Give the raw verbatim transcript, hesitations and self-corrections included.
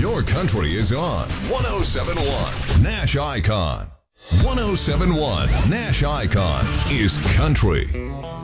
Your country is on one oh seven point one Nash Icon. one oh seven point one Nash Icon is country.